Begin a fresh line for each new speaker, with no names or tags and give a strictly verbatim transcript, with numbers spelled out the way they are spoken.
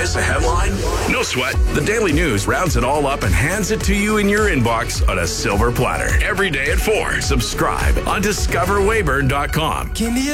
miss a headline? No sweat. The Daily News rounds it all up and hands it to you in your inbox on a silver platter. Every day at four. Subscribe on discover weyburn dot com.